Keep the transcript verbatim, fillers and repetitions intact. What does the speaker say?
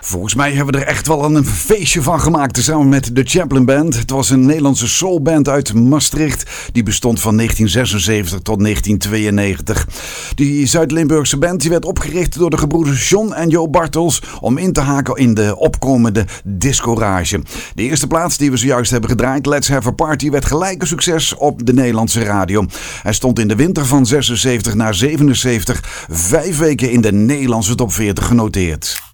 Volgens mij hebben we er echt wel een feestje van gemaakt samen met de Chaplin Band. Het was een Nederlandse soulband uit Maastricht. Die bestond van negentien zesenzeventig tot negentien tweeënnegentig. Die Zuid-Limburgse band die werd opgericht door de gebroeders John en Jo Bartels om in te haken in de opkomende discorage. De eerste plaats die we zojuist hebben gedraaid, Let's Have a Party, werd gelijk een succes op de Nederlandse radio. Hij stond in de winter van zesenzeventig naar zevenenzeventig vijf weken in de Nederlandse top veertig genoteerd.